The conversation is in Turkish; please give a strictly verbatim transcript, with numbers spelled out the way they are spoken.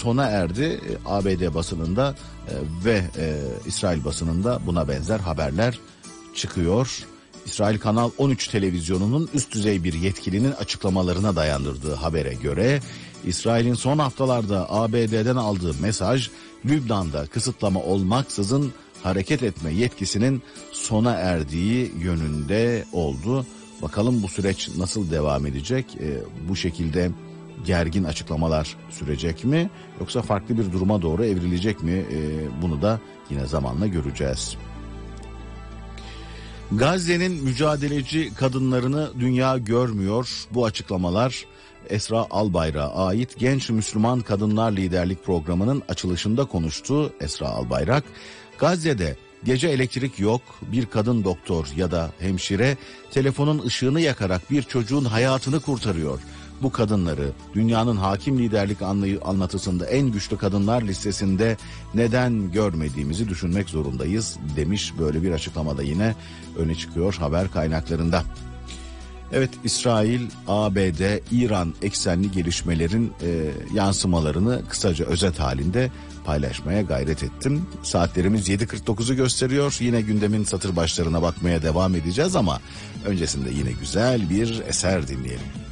sona erdi. E, A B D basınında e, ve e, İsrail basınında buna benzer haberler çıkıyor. İsrail Kanal on üç televizyonunun üst düzey bir yetkilinin açıklamalarına dayandırdığı habere göre İsrail'in son haftalarda A B D'den aldığı mesaj Lübnan'da kısıtlama olmaksızın hareket etme yetkisinin sona erdiği yönünde oldu. Bakalım bu süreç nasıl devam edecek? Ee, bu şekilde gergin açıklamalar sürecek mi? Yoksa farklı bir duruma doğru evrilecek mi? Ee, bunu da yine zamanla göreceğiz. Gazze'nin mücadeleci kadınlarını dünya görmüyor. Bu açıklamalar Esra Albayrak'a ait Genç Müslüman Kadınlar Liderlik Programı'nın açılışında konuştu Esra Albayrak. Gazze'de gece elektrik yok, bir kadın doktor ya da hemşire telefonun ışığını yakarak bir çocuğun hayatını kurtarıyor. Bu kadınları dünyanın hakim liderlik anlatısında en güçlü kadınlar listesinde neden görmediğimizi düşünmek zorundayız demiş. Böyle bir açıklamada yine öne çıkıyor haber kaynaklarında. Evet, İsrail, A B D, İran eksenli gelişmelerin e, yansımalarını kısaca özet halinde paylaşmaya gayret ettim. Saatlerimiz yedi kırk dokuzu gösteriyor. Yine gündemin satır başlarına bakmaya devam edeceğiz ama öncesinde yine güzel bir eser dinleyelim.